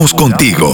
Contigo.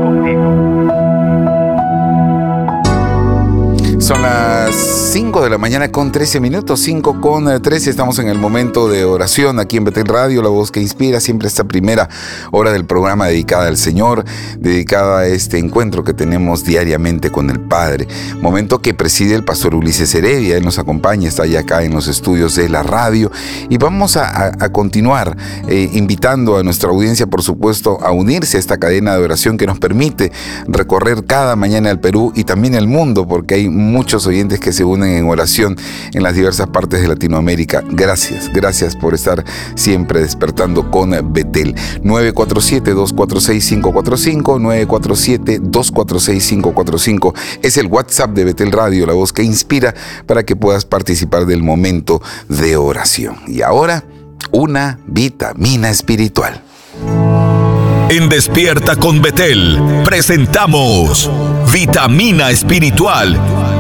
Son las 5 de la mañana con 13 minutos, 5 con 13. Estamos en el momento de oración aquí en Betel Radio, la voz que inspira. Siempre esta primera hora del programa dedicada al Señor, dedicada a este encuentro que tenemos diariamente con el Padre. Momento que preside el pastor Ulises Heredia. Él nos acompaña, está ya acá en los estudios de la radio. Y vamos a continuar invitando a nuestra audiencia, por supuesto, a unirse a esta cadena de oración que nos permite recorrer cada mañana el Perú y también el mundo, porque hay muchos oyentes que se unen en oración en las diversas partes de Latinoamérica. Gracias por estar siempre despertando con Betel. 947-246-545, 947-246-545 es el WhatsApp de Betel Radio, la voz que inspira, para que puedas participar del momento de oración. Y ahora, una vitamina espiritual. En Despierta con Betel presentamos Vitamina Espiritual.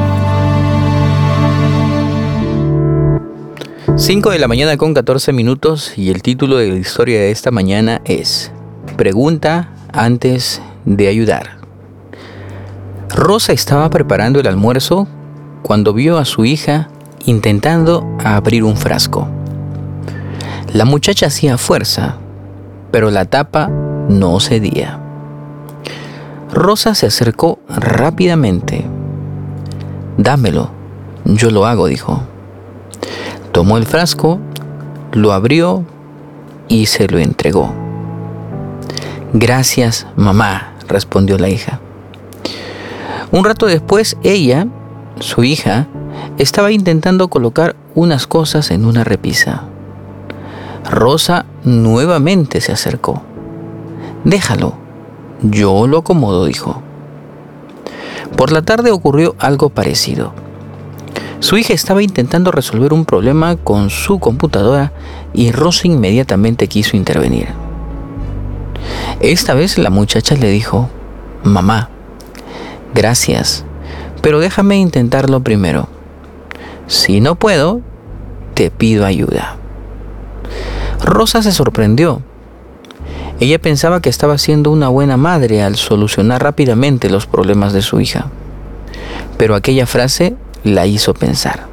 5 de la mañana con 14 minutos y el título de la historia de esta mañana es Pregunta antes de ayudar. Rosa estaba preparando el almuerzo cuando vio a su hija intentando abrir un frasco. La muchacha hacía fuerza, pero la tapa no cedía. Rosa se acercó rápidamente. Dámelo, yo lo hago, dijo. Tomó el frasco, lo abrió y se lo entregó. Gracias, mamá, respondió la hija. Un rato después, ella, su hija, estaba intentando colocar unas cosas en una repisa. Rosa nuevamente se acercó. Déjalo, yo lo acomodo, dijo. Por la tarde ocurrió algo parecido. Su hija estaba intentando resolver un problema con su computadora y Rosa inmediatamente quiso intervenir. Esta vez la muchacha le dijo, mamá, gracias, pero déjame intentarlo primero. Si no puedo, te pido ayuda. Rosa se sorprendió. Ella pensaba que estaba siendo una buena madre al solucionar rápidamente los problemas de su hija. Pero aquella frase la hizo pensar.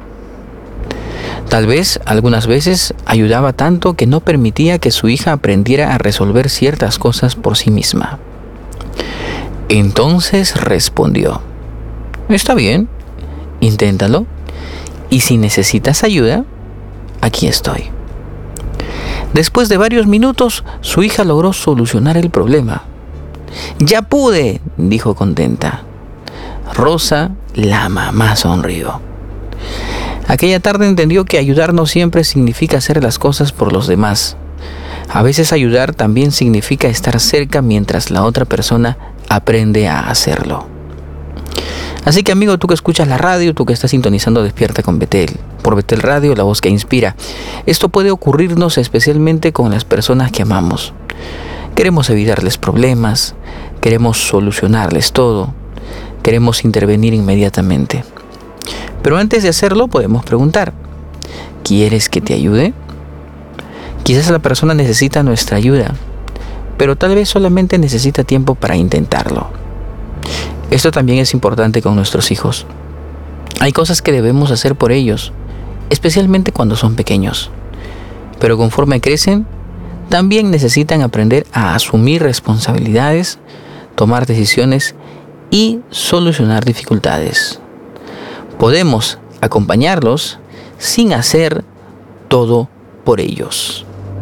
Tal vez algunas veces ayudaba tanto que no permitía que su hija aprendiera a resolver ciertas cosas por sí misma. Entonces respondió, está bien, inténtalo, y si necesitas ayuda, aquí estoy. Después de varios minutos, su hija logró solucionar el problema. ¡Ya pude!, dijo contenta. Rosa, la mamá, sonrió. Aquella tarde entendió que ayudar no siempre significa hacer las cosas por los demás. A veces ayudar también significa estar cerca mientras la otra persona aprende a hacerlo. Así que, amigo, tú que escuchas la radio, tú que estás sintonizando Despierta con Betel, por Betel Radio, la voz que inspira, esto puede ocurrirnos especialmente con las personas que amamos. Queremos evitarles problemas, queremos solucionarles todo, queremos intervenir inmediatamente. Pero antes de hacerlo podemos preguntar, ¿quieres que te ayude? Quizás la persona necesita nuestra ayuda, pero tal vez solamente necesita tiempo para intentarlo. Esto también es importante con nuestros hijos. Hay cosas que debemos hacer por ellos, especialmente cuando son pequeños. Pero conforme crecen, también necesitan aprender a asumir responsabilidades, tomar decisiones y solucionar dificultades. Podemos acompañarlos sin hacer todo por ellos.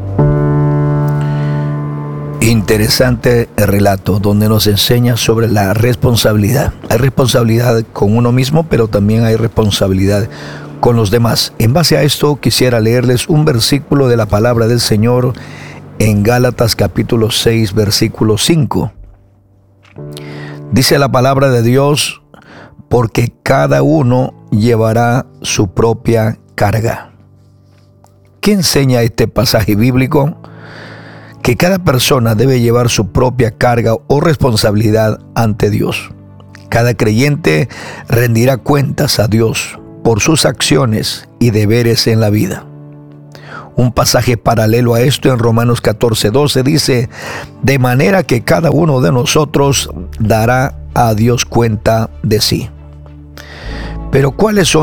Interesante relato donde nos enseña sobre la responsabilidad. Hay responsabilidad con uno mismo, pero también hay responsabilidad con los demás. En base a esto quisiera leerles un versículo de la palabra del Señor en Gálatas capítulo 6, versículo 5. Dice la palabra de Dios, porque cada uno llevará su propia carga. ¿Qué enseña este pasaje bíblico? Que cada persona debe llevar su propia carga o responsabilidad ante Dios. Cada creyente rendirá cuentas a Dios por sus acciones y deberes en la vida. Un pasaje paralelo a esto en Romanos 14:12 dice: de manera que cada uno de nosotros dará a Dios cuenta de sí. Pero ¿cuál es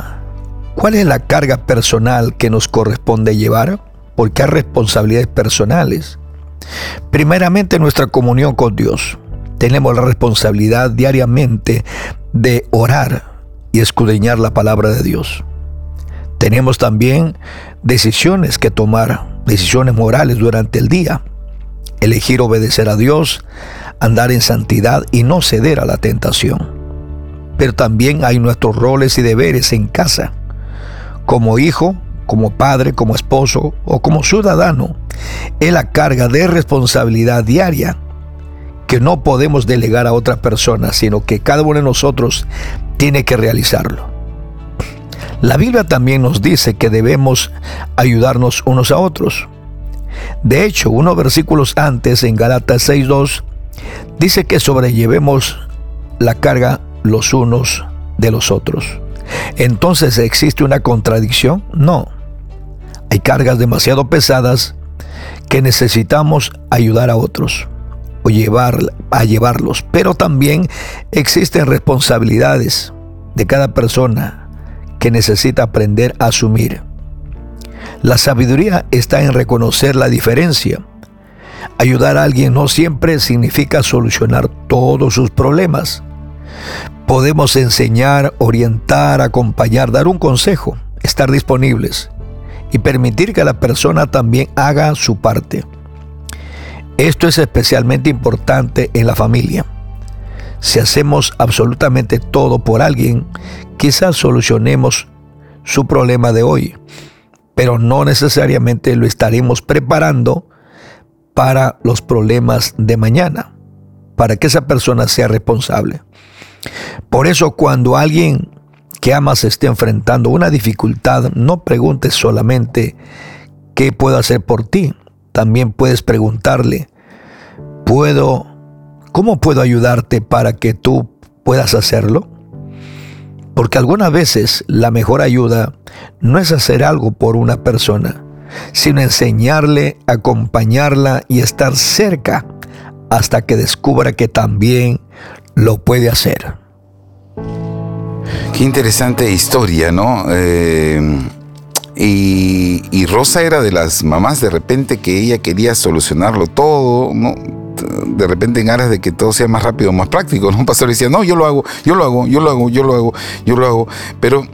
la carga personal que nos corresponde llevar? Porque hay responsabilidades personales. Primeramente, nuestra comunión con Dios. Tenemos la responsabilidad diariamente de orar y escudriñar la palabra de Dios. Tenemos también decisiones que tomar, decisiones morales durante el día. Elegir obedecer a Dios, andar en santidad y no ceder a la tentación. Pero también hay nuestros roles y deberes en casa, como hijo, como padre, como esposo o como ciudadano. Es la carga de responsabilidad diaria que no podemos delegar a otra persona, sino que cada uno de nosotros tiene que realizarlo. La Biblia también nos dice que debemos ayudarnos unos a otros. De hecho, unos versículos antes, en Gálatas 6:2, dice que sobrellevemos la carga los unos de los otros. Entonces, ¿existe una contradicción? No. Hay cargas demasiado pesadas que necesitamos ayudar a otros o llevarlos, pero también existen responsabilidades de cada persona que necesita aprender a asumir. La sabiduría está en reconocer la diferencia. Ayudar a alguien no siempre significa solucionar todos sus problemas. Podemos enseñar, orientar, acompañar, dar un consejo, estar disponibles y permitir que la persona también haga su parte. Esto es especialmente importante en la familia. Si hacemos absolutamente todo por alguien, quizás solucionemos su problema de hoy, pero no necesariamente lo estaremos preparando para los problemas de mañana, para que esa persona sea responsable. Por eso, cuando alguien que amas esté enfrentando una dificultad, no preguntes solamente ¿qué puedo hacer por ti? También puedes preguntarle, ¿cómo puedo ayudarte para que tú puedas hacerlo? Porque algunas veces la mejor ayuda no es hacer algo por una persona, sino enseñarle, acompañarla y estar cerca hasta que descubra que también lo puede hacer. Qué interesante historia, ¿no? Y Rosa era de las mamás de repente que ella quería solucionarlo todo, ¿no? De repente en aras de que todo sea más rápido, más práctico, ¿no? Un pastor decía, no, yo lo hago, pero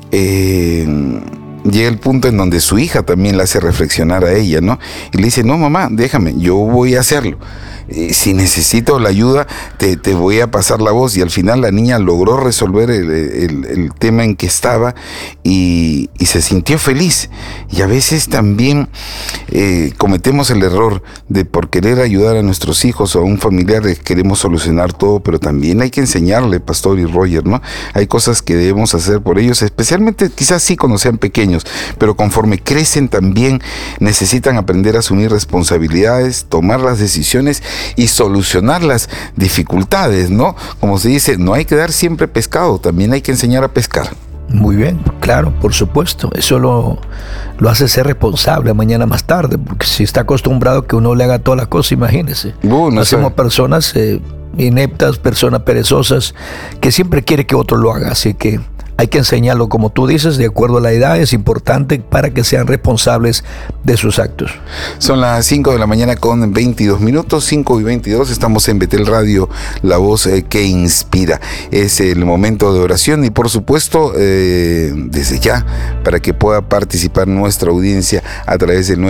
llega el punto en donde su hija también la hace reflexionar a ella, ¿no? Y le dice, no mamá, déjame, yo voy a hacerlo. Si necesito la ayuda, te voy a pasar la voz. Y al final la niña logró resolver el tema en que estaba y se sintió feliz. Y a veces también cometemos el error de por querer ayudar a nuestros hijos o a un familiar queremos solucionar todo, pero también hay que enseñarle, Pastor y Roger, ¿no? Hay cosas que debemos hacer por ellos, especialmente quizás sí cuando sean pequeños, pero conforme crecen también necesitan aprender a asumir responsabilidades, tomar las decisiones y solucionar las dificultades, ¿no? Como se dice, no hay que dar siempre pescado, también hay que enseñar a pescar. Muy bien, claro, por supuesto. Eso lo hace ser responsable mañana más tarde, porque si está acostumbrado que uno le haga todas las cosas, imagínese. Hacemos personas ineptas, personas perezosas, que siempre quiere que otro lo haga, así que hay que enseñarlo, como tú dices, de acuerdo a la edad. Es importante para que sean responsables de sus actos. Son las 5 de la mañana con 22 minutos, 5 y 22. Estamos en Betel Radio, la voz que inspira. Es el momento de oración y, por supuesto, desde ya, para que pueda participar nuestra audiencia a través del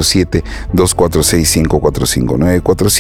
947-246-545.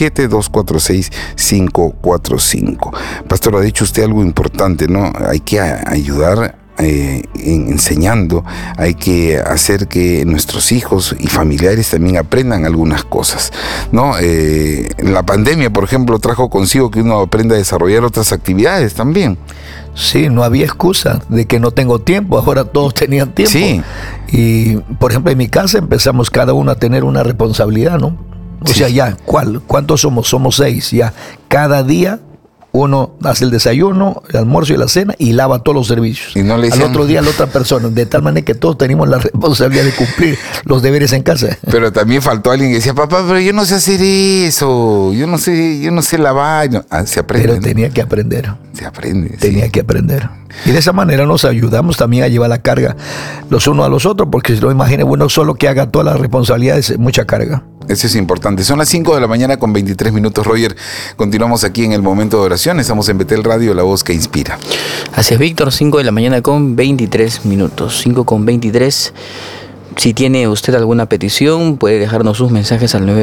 947-246-545. Pastor, ha dicho usted algo importante, ¿no? Hay que ayudar enseñando, hay que hacer que nuestros hijos y familiares también aprendan algunas cosas, ¿no? La pandemia, por ejemplo, trajo consigo que uno aprenda a desarrollar otras actividades también. Sí, no había excusa de que no tengo tiempo, ahora todos tenían tiempo. Sí. Y, por ejemplo, en mi casa empezamos cada uno a tener una responsabilidad, ¿no? O sea, ya, ¿cuántos somos? Somos 6, ya. Cada día uno hace el desayuno, el almuerzo y la cena y lava todos los servicios. Y no le al decían... otro día a la otra persona, de tal manera que todos tenemos la responsabilidad de cumplir los deberes en casa. Pero también faltó alguien que decía, papá, pero yo no sé hacer eso, yo no sé lavar. No, se aprende. Pero tenía que aprender. Se aprende. Tenía que aprender. Y de esa manera nos ayudamos también a llevar la carga los unos a los otros, porque si no, imagine uno solo que haga todas las responsabilidades, es mucha carga. Eso es importante. Son las 5 de la mañana con 23 minutos, Roger. Continuamos aquí en el momento de oración. Estamos en Betel Radio, la voz que inspira. Así es, Víctor, 5 de la mañana con 23 minutos. 5 con 23. Si tiene usted alguna petición, puede dejarnos sus mensajes al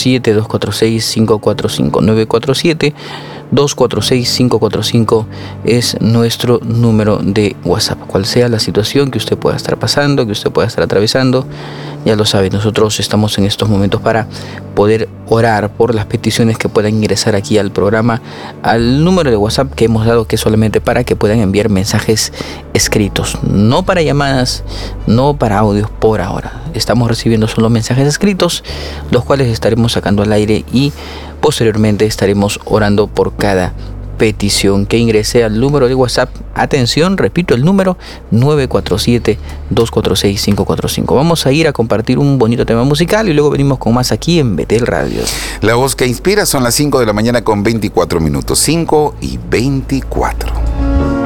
947-246-545. 947-246-545 es nuestro número de WhatsApp. Cual sea la situación que usted pueda estar pasando, que usted pueda estar atravesando, ya lo sabe, nosotros estamos en estos momentos para poder orar por las peticiones que puedan ingresar aquí al programa, al número de WhatsApp que hemos dado, que es solamente para que puedan enviar mensajes escritos, no para llamadas, no para audios por ahora. Estamos recibiendo solo mensajes escritos, los cuales estaremos sacando al aire y posteriormente estaremos orando por cada petición que ingrese al número de WhatsApp. Atención, repito el número 947-246-545. Vamos a ir a compartir un bonito tema musical y luego venimos con más aquí en Betel Radio. La voz que inspira. Son las 5 de la mañana con 24 minutos. 5 y 24.